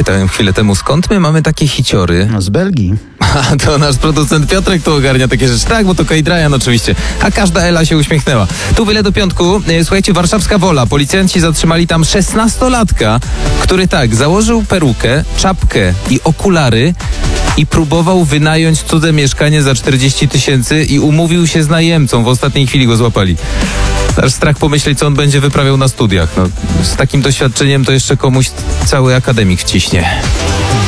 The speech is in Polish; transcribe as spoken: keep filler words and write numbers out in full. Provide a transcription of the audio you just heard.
pytałem chwilę temu, skąd my mamy takie hiciory? No, z Belgii. A to nasz producent Piotrek tu ogarnia takie rzeczy. Tak, bo to Kajdrajan oczywiście. A każda Ela się uśmiechnęła. Tu byle do piątku. Słuchajcie, warszawska Wola. Policjanci zatrzymali tam szesnastolatka, który tak, założył perukę, czapkę i okulary i próbował wynająć cudze mieszkanie za czterdzieści tysięcy i umówił się z najemcą. W ostatniej chwili go złapali. Aż strach pomyśleć, co on będzie wyprawiał na studiach. No, z takim doświadczeniem to jeszcze komuś cały akademik wciśnie.